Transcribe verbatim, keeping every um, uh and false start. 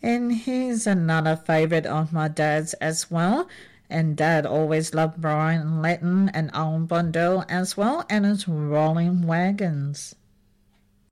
And he's another favourite of my dad's as well. And Dad always loved Brian Latin and Owen Blundell as well, and his Rolling Wagons.